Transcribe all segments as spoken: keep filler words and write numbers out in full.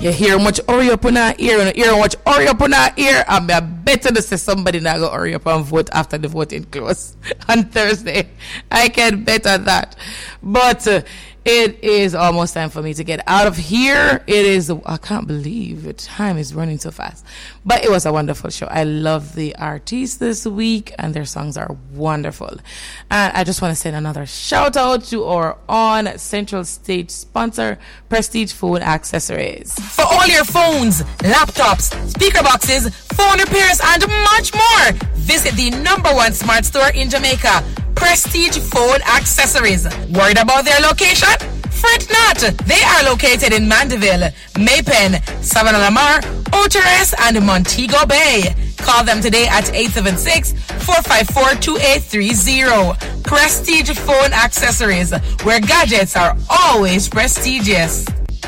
You hear much hurry up on our ear, and you hear much hurry up on our ear, and I better to say somebody not go hurry up and vote after the voting close on Thursday. I can bet on that. But uh, it is almost time for me to get out of here. It is, I can't believe it. Time is running so fast. But it was a wonderful show. I love the artists this week, and their songs are wonderful. And I just want to send another shout out to our on Central Stage sponsor, Prestige Phone Accessories. For all your phones, laptops, speaker boxes, phone repairs, and much more, visit the number one smart store in Jamaica, Prestige Phone Accessories. Worried about their location? Fret not. They are located in Mandeville, Maypen, Savannah Lamar, Oteres, and Montego Bay. Call them today at eight seven six, four five four, two eight three zero. Prestige Phone Accessories, where gadgets are always prestigious.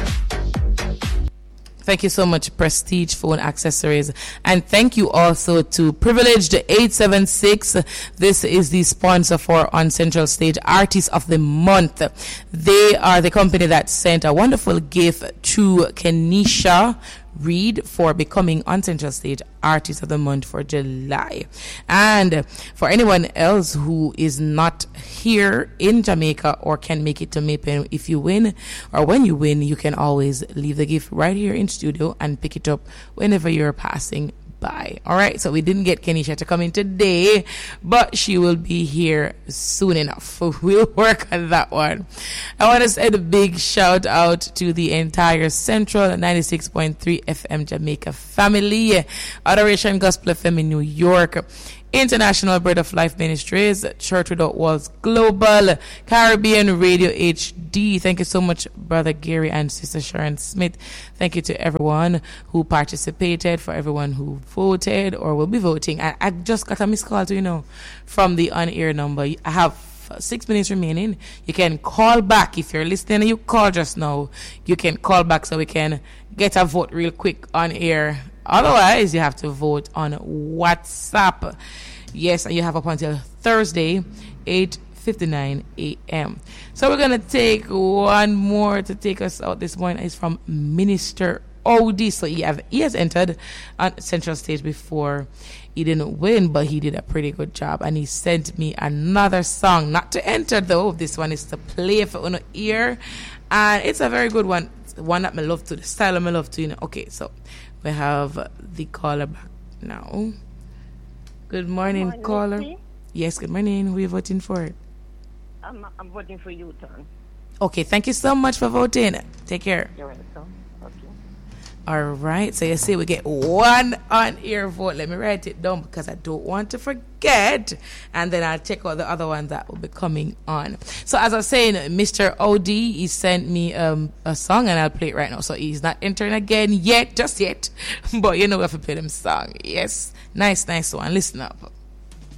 Thank you so much, Prestige Phone Accessories. And thank you also to Privileged eight seven six. This is the sponsor for On Central Stage Artist of the Month. They are the company that sent a wonderful gift to Kenisha Reed for becoming On Central Stage Artist of the Month for July. And for anyone else who is not here in Jamaica or can make it to Maypen, if you win or when you win, you can always leave the gift right here in studio and pick it up whenever you're passing by. All right, so we didn't get Kenisha to come in today, but she will be here soon enough. We'll work on that one. I want to send a big shout out to the entire Central ninety-six point three F M Jamaica family, Adoration Gospel F M in New York, International Bread of Life Ministries, Church Without Walls Global, Caribbean Radio H D. Thank you so much, Brother Gary and Sister Sharon Smith. Thank you to everyone who participated, for everyone who voted or will be voting. I, I just got a missed call, to, you know, from the on-air number. I have six minutes remaining. You can call back. If you're listening and you call just now, you can call back so we can get a vote real quick on air. Otherwise, you have to vote on WhatsApp. Yes, and you have up until Thursday, eight fifty-nine a.m. So we're going to take one more to take us out this morning. It's from Minister O D. So he, have, he has entered on Central Stage before. He didn't win, but he did a pretty good job. And he sent me another song. Not to enter, though. This one is to play for your ear. And it's a very good one. It's the one that I love to, the style I love to, you know. Okay, so we have the caller back now. Good morning, good morning caller. Lucy. Yes, good morning. Who are you voting for? I'm, I'm voting for you, Ton. Okay, thank you so much for voting. Take care. You're welcome. Okay. All right, so you see we get one on-air vote. Let me write it down because I don't want to forget. And then I'll check out the other ones that will be coming on. So as I was saying, Mister O D, he sent me um, a song and I'll play it right now. So he's not entering again yet, just yet. But you know we have to play them song. Yes, nice, nice one. Listen up.